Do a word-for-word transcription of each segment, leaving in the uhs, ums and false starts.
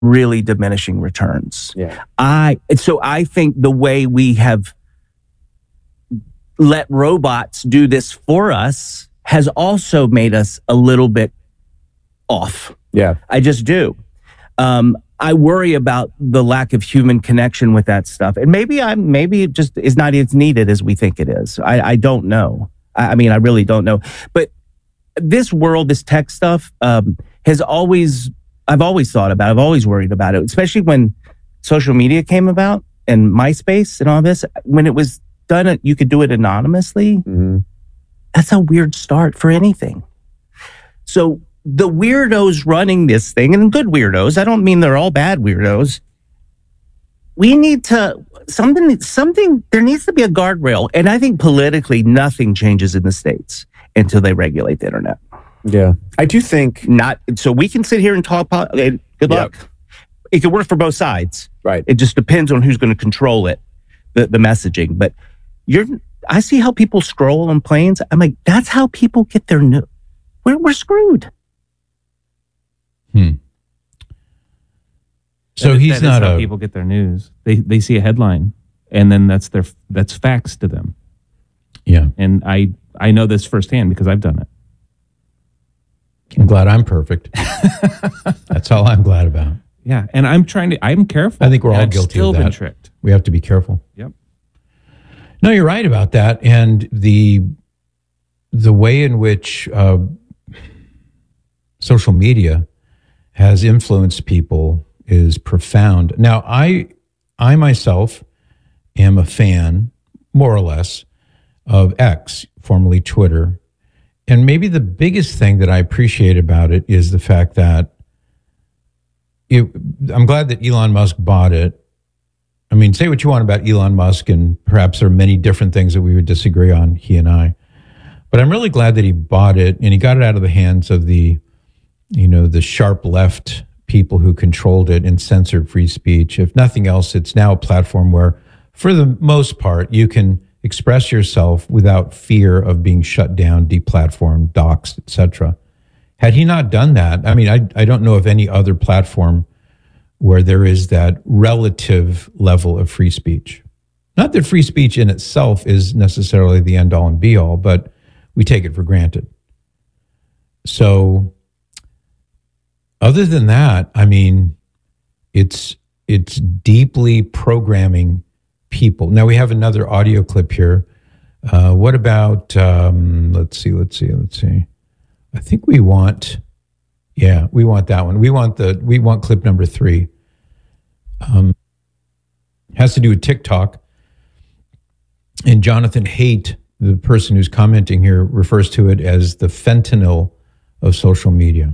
really diminishing returns. Yeah. I so I think the way we have let robots do this for us has also made us a little bit off. Yeah. I just do. Um, I worry about the lack of human connection with that stuff. And maybe I'm maybe it just is not as needed as we think it is. I, I don't know. I, I mean, I really don't know. But this world, this tech stuff, um, has always, I've always thought about it. I've always worried about it, especially when social media came about and MySpace and all this. When it was done, you could do it anonymously. Mm-hmm. That's a weird start for anything. So the weirdos running this thing, and good weirdos, I don't mean they're all bad weirdos. We need to, something, something, there needs to be a guardrail. And I think politically, nothing changes in the States until they regulate the internet. Yeah. I do think. Not, so we can sit here and talk, good luck. Yep. It can work for both sides. Right. It just depends on who's going to control it, the, the messaging. But you're, I see how people scroll on planes. I'm like, that's how people get their news. We're, we're screwed. Hmm. So that, he's that not is how a... people get their news. They they see a headline, and then that's their that's facts to them. Yeah. And I I know this firsthand because I've done it. I'm glad I'm perfect. That's all I'm glad about. Yeah, and I'm trying to. I'm careful. I think we're all I've guilty still of that. Been tricked. We have to be careful. Yep. No, you're right about that, and the the way in which uh, social media has influenced people is profound. Now, I I myself am a fan, more or less, of X, formerly Twitter. And maybe the biggest thing that I appreciate about it is the fact that it, I'm glad that Elon Musk bought it. I mean, say what you want about Elon Musk, and perhaps there are many different things that we would disagree on, he and I. But I'm really glad that he bought it, and he got it out of the hands of the, you know, the sharp left people who controlled it and censored free speech. If nothing else, it's now a platform where, for the most part, you can express yourself without fear of being shut down, deplatformed, doxxed, et cetera. Had he not done that, I mean, I, I don't know of any other platform where there is that relative level of free speech. Not that free speech in itself is necessarily the end all and be all, but we take it for granted. So other than that, I mean, it's it's deeply programming people. Now we have another audio clip here. Uh, what about, um, let's see, let's see, let's see. I think we want, yeah, we want that one. We want the, we want clip number three. Um, has to do with TikTok. And Jonathan Haidt, the person who's commenting here, refers to it as the fentanyl of social media.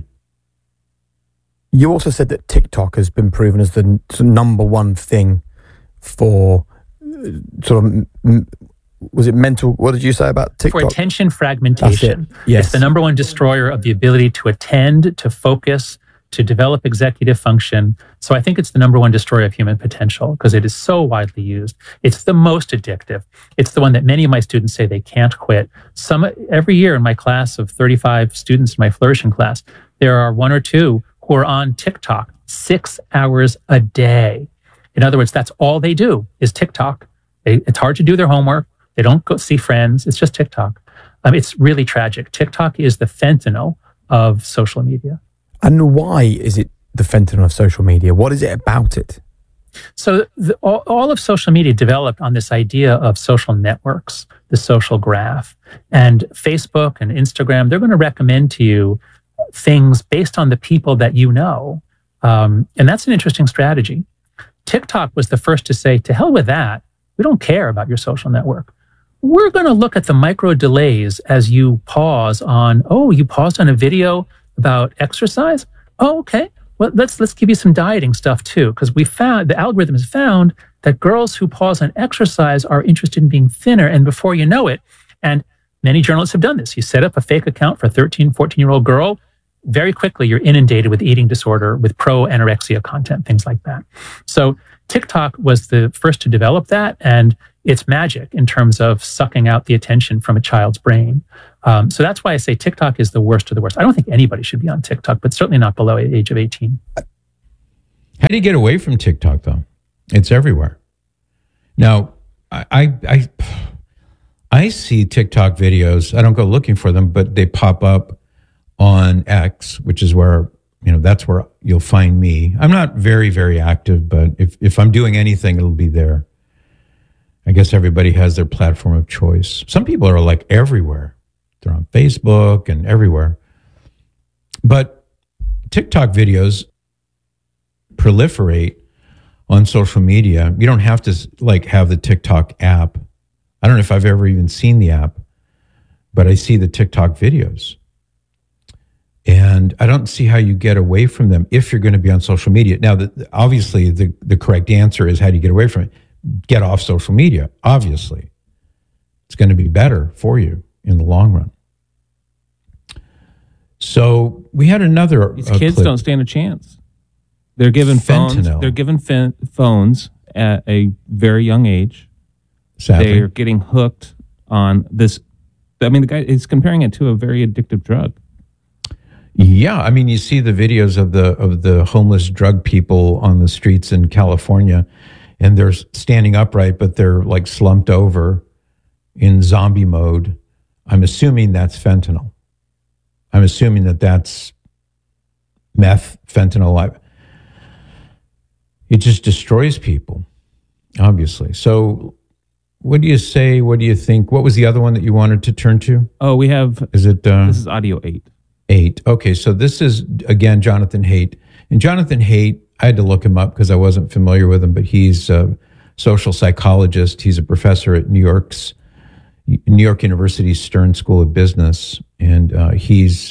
You also said that TikTok has been proven as the n- number one thing for uh, sort of, m- was it mental, what did you say about TikTok? For attention fragmentation. That's it. Yes. It's the number one destroyer of the ability to attend, to focus, to develop executive function. So I think it's the number one destroyer of human potential because it is so widely used. It's the most addictive. It's the one that many of my students say they can't quit. Some every year in my class of thirty-five students in my flourishing class, there are one or two who are on TikTok six hours a day. In other words, that's all they do is TikTok. They, it's hard to do their homework. They don't go see friends. It's just TikTok. Um, it's really tragic. TikTok is the fentanyl of social media. And why is it the fentanyl of social media? What is it about it? So the, all, all of social media developed on this idea of social networks, the social graph. And Facebook and Instagram, they're going to recommend to you things based on the people that you know. Um, and that's an interesting strategy. TikTok was the first to say, to hell with that. We don't care about your social network. We're going to look at the micro delays as you pause on, oh, you paused on a video about exercise? Oh, okay. Well, let's let's give you some dieting stuff too, because we found, the algorithm has found that girls who pause on exercise are interested in being thinner, and before you know it, and many journalists have done this. You set up a fake account for a thirteen, fourteen-year-old girl, very quickly you're inundated with eating disorder, with pro-anorexia content, things like that. So TikTok was the first to develop that, and it's magic in terms of sucking out the attention from a child's brain. Um, so that's why I say TikTok is the worst of the worst. I don't think anybody should be on TikTok, but certainly not below the age of eighteen. How do you get away from TikTok, though? It's everywhere. Now, I, I, I, I see TikTok videos. I don't go looking for them, but they pop up on X, which is where, you know, that's where you'll find me. I'm not very, very active, but if, if I'm doing anything, it'll be there. I guess everybody has their platform of choice. Some people are like everywhere. They're on Facebook and everywhere. But TikTok videos proliferate on social media. You don't have to like have the TikTok app. I don't know if I've ever even seen the app, but I see the TikTok videos. And I don't see how you get away from them if you're going to be on social media. Now, the, obviously, the, the correct answer is how do you get away from it? Get off social media, obviously. It's going to be better for you in the long run. So we had another These uh, kids clip. don't stand a chance. They're given phones. Fentanyl. They're given fin- phones at a very young age. Sadly. They're getting hooked on this. I mean, the guy is comparing it to a very addictive drug. Yeah, I mean, you see the videos of the of the homeless drug people on the streets in California, and they're standing upright, but they're like slumped over in zombie mode. I'm assuming that's fentanyl. I'm assuming that that's meth, fentanyl. It just destroys people, obviously. So what do you say? What do you think? What was the other one that you wanted to turn to? Oh, we have, Is it... Uh, this is audio eight. Eight. Okay, so this is, again, Jonathan Haidt. And Jonathan Haidt, I had to look him up because I wasn't familiar with him, but he's a social psychologist. He's a professor at New York's New York University's Stern School of Business. And uh, he's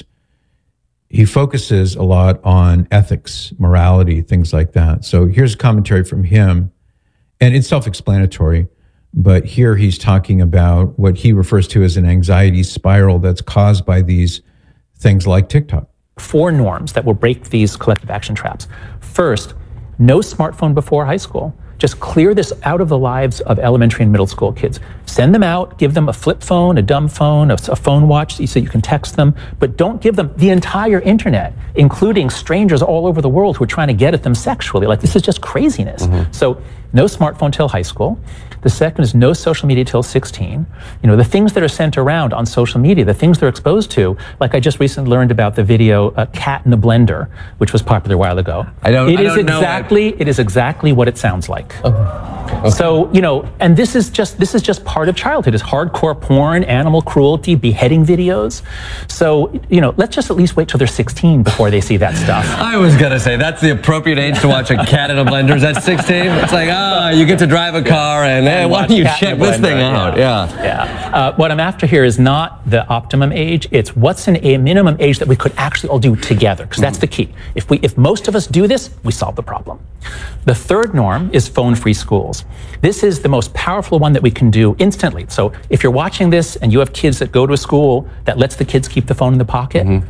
he focuses a lot on ethics, morality, things like that. So here's commentary from him. And it's self-explanatory, but here he's talking about what he refers to as an anxiety spiral that's caused by these things like TikTok. Four norms that will break these collective action traps. First, no smartphone before high school. Just clear this out of the lives of elementary and middle school kids. Send them out, give them a flip phone, a dumb phone, a, a phone watch so you can text them, but don't give them the entire internet, including strangers all over the world who are trying to get at them sexually. Like, this is just craziness. Mm-hmm. So no smartphone till high school. The second is no social media till sixteen. You know, the things that are sent around on social media, the things they're exposed to, like I just recently learned about the video uh, Cat in a Blender, which was popular a while ago. I don't, it I is don't know exactly, it is exactly what it sounds like. Okay. So, you know, and this is just this is just part of childhood. It's hardcore porn, animal cruelty, beheading videos. So, you know, let's just at least wait till they're sixteen before they see that stuff. I was gonna say that's the appropriate age to watch a Cat in a Blender. Is that sixteen? It's like, ah, oh, you get to drive a car and hey, why don't you check this thing out? Yeah. Yeah. yeah. Uh, what I'm after here is not the optimum age. It's what's an, a minimum age that we could actually all do together, because that's the key. If we, if most of us do this, we solve the problem. The third norm is phone-free schools. This is the most powerful one that we can do instantly. So if you're watching this and you have kids that go to a school that lets the kids keep the phone in the pocket, mm-hmm.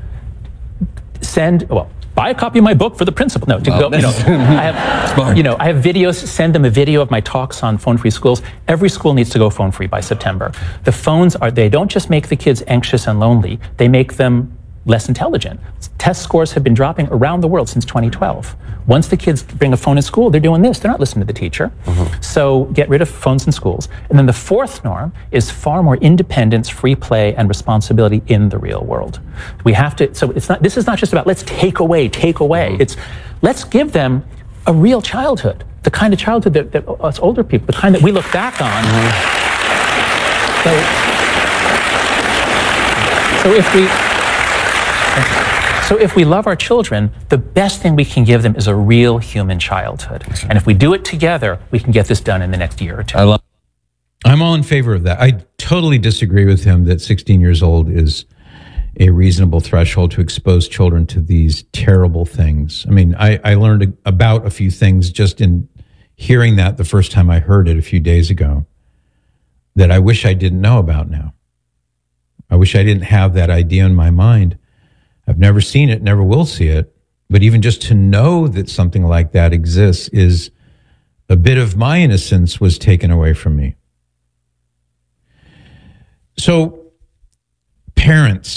send, well, buy a copy of my book for the principal. No, to well, go, you know, I have, smart. you know, I have videos, send them a video of my talks on phone-free schools. Every school needs to go phone-free by September. The phones are, they don't just make the kids anxious and lonely, they make them less intelligent. Test scores have been dropping around the world since twenty twelve. Once the kids bring a phone in school, they're doing this. They're not listening to the teacher. Mm-hmm. So get rid of phones in schools. And then the fourth norm is far more independence, free play, and responsibility in the real world. We have to, so it's not, this is not just about let's take away, take away. Mm-hmm. It's let's give them a real childhood, the kind of childhood that, that us older people, the kind that we look back on. Mm-hmm. So, so if we, So if we love our children, the best thing we can give them is a real human childhood. And if we do it together, we can get this done in the next year or two. I love. I'm all in favor of that. I totally disagree with him that sixteen years old is a reasonable threshold to expose children to these terrible things. I mean, I, I learned about a few things just in hearing that the first time I heard it a few days ago that I wish I didn't know about now. I wish I didn't have that idea in my mind. I've never seen it, never will see it. But even just to know that something like that exists is a bit of my innocence was taken away from me. So parents,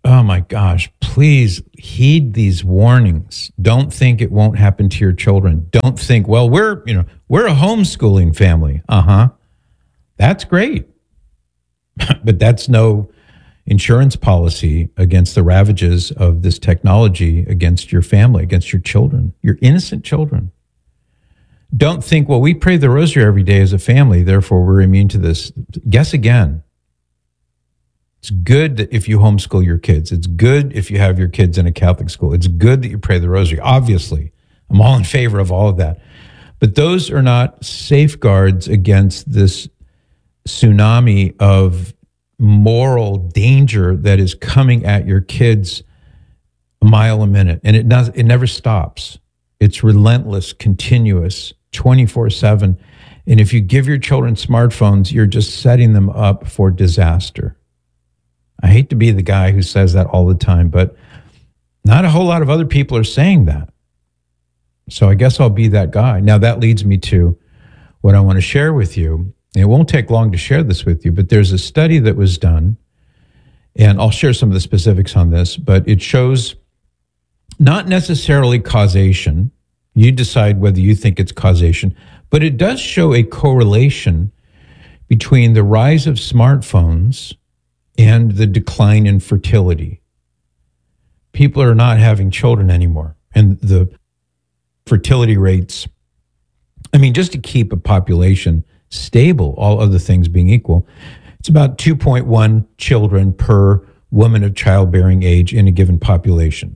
oh my gosh, please heed these warnings. Don't think it won't happen to your children. Don't think, well, we're, you know, we're a homeschooling family. Uh-huh. That's great. But that's no insurance policy against the ravages of this technology against your family, against your children, your innocent children. Don't think, well, we pray the rosary every day as a family, therefore we're immune to this. Guess again. It's good that if you homeschool your kids. It's good if you have your kids in a Catholic school. It's good that you pray the rosary. Obviously, I'm all in favor of all of that. But those are not safeguards against this tsunami of moral danger that is coming at your kids a mile a minute. And it does, it never stops. It's relentless, continuous, twenty-four seven. And if you give your children smartphones, you're just setting them up for disaster. I hate to be the guy who says that all the time, but not a whole lot of other people are saying that. So I guess I'll be that guy. Now that leads me to what I want to share with you. It won't take long to share this with you, but there's a study that was done, and I'll share some of the specifics on this, but it shows not necessarily causation. You decide whether you think it's causation, but it does show a correlation between the rise of smartphones and the decline in fertility. People are not having children anymore. And the fertility rates, I mean, just to keep a population stable, all other things being equal, it's about two point one children per woman of childbearing age in a given population.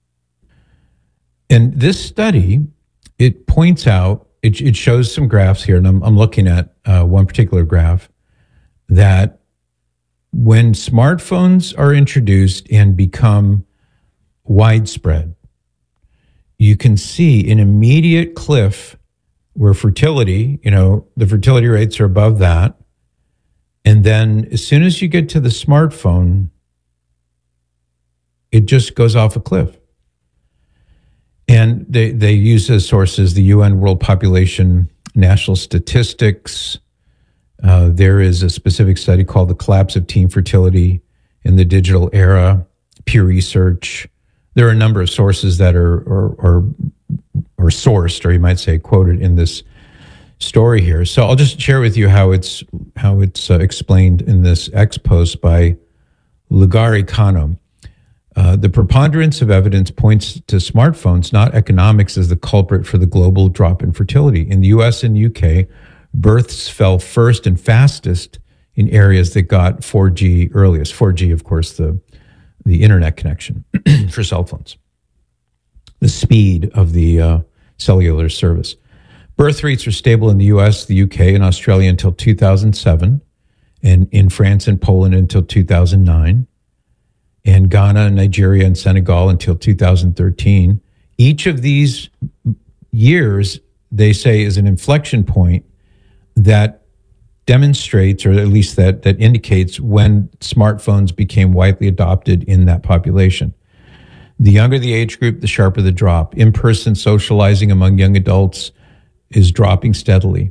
And this study, it points out, it, it shows some graphs here, and I'm, I'm looking at uh, one particular graph, that when smartphones are introduced and become widespread, you can see an immediate cliff where fertility, you know, the fertility rates are above that. And then as soon as you get to the smartphone, it just goes off a cliff. And they, they use as sources the U N World Population National Statistics. Uh, there is a specific study called The Collapse of Teen Fertility in the Digital Era, Pew Research. There are a number of sources that are or, or, or sourced, or you might say quoted in this story here. So I'll just share with you how it's how it's uh, explained in this X post by Lugari Kano. Uh, the preponderance of evidence points to smartphones, not economics, as the culprit for the global drop in fertility. In the U S and U K, births fell first and fastest in areas that got four G earliest. four G, of course, the, the internet connection for cell phones, the speed of the uh, cellular service. Birth rates are stable in the U S, the U K, and Australia until two thousand seven, and in France and Poland until two thousand nine, and Ghana, Nigeria, and Senegal until two thousand thirteen. Each of these years, they say, is an inflection point that demonstrates, or at least that, that indicates when smartphones became widely adopted in that population. The younger the age group, the sharper the drop. In-person socializing among young adults is dropping steadily.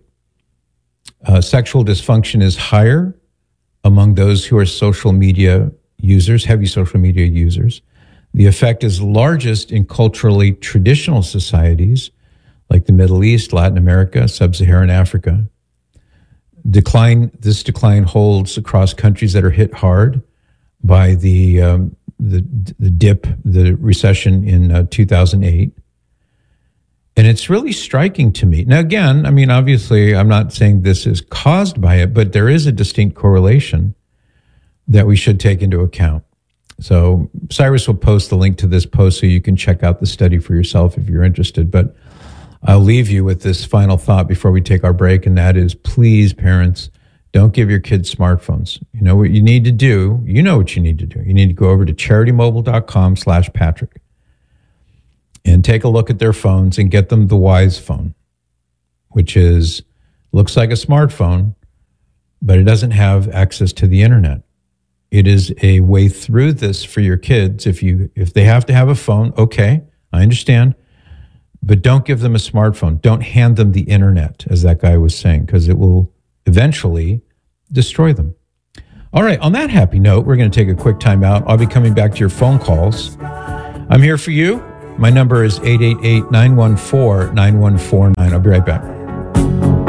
Uh, sexual dysfunction is higher among those who are social media users, heavy social media users. The effect is largest in culturally traditional societies like the Middle East, Latin America, Sub-Saharan Africa. Decline. This decline holds across countries that are hit hard by the um, the, the dip, the recession in uh, two thousand eight. And it's really striking to me. Now, again, I mean, obviously, I'm not saying this is caused by it, but there is a distinct correlation that we should take into account. So Cyrus will post the link to this post so you can check out the study for yourself if you're interested. But I'll leave you with this final thought before we take our break, and that is, please, parents, don't give your kids smartphones. You know what you need to do? You know what you need to do. You need to go over to charitymobile.com slash Patrick and take a look at their phones and get them the Wise phone, which is looks like a smartphone, but it doesn't have access to the internet. It is a way through this for your kids. If you if they have to have a phone, okay, I understand. But don't give them a smartphone. Don't hand them the internet, as that guy was saying, because it will eventually destroy them. All right. On that happy note, we're going to take a quick time out. I'll be coming back to your phone calls. I'm here for you. My number is eight eight eight, nine one four, nine one four nine. I'll be right back.